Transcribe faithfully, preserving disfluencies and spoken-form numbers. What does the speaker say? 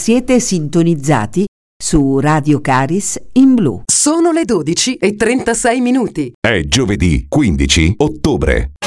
Siete sintonizzati su Radio Caris in blu. Sono le dodici e trentasei minuti. È giovedì quindici ottobre.